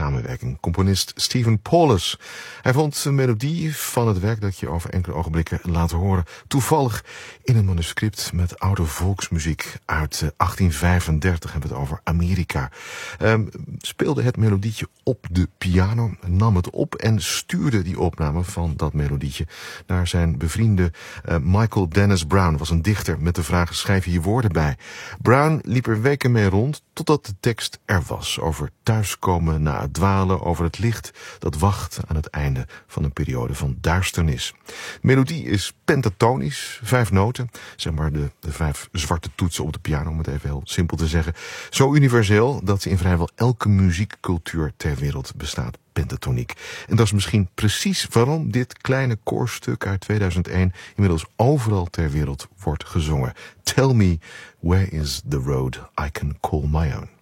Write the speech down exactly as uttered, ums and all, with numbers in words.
samenwerking. Componist Stephen Paulus. Hij vond een melodie van het werk dat je over enkele ogenblikken laat horen toevallig in een manuscript met oude volksmuziek uit achttien vijfendertig. Hebben we het over Amerika. Um, speelde het melodietje op de piano, nam het op en stuurde die opname van dat melodietje naar zijn bevriende uh, Michael Dennis Brown. Was een dichter met de vraag: schrijf je je woorden bij? Brown liep er weken mee rond totdat de tekst er was. Over thuiskomen na het dwalen, over het licht dat wacht aan het einde van een periode van duisternis. De melodie is pentatonisch, vijf noten, zeg maar de, de vijf zwarte toetsen op de piano, om het even heel simpel te zeggen. Zo universeel dat ze in vrijwel elke muziekcultuur ter wereld bestaat. Pentatoniek. En dat is misschien precies waarom dit kleine koorstuk uit tweeduizend één inmiddels overal ter wereld wordt gezongen. Tell me, where is the road I can call my own?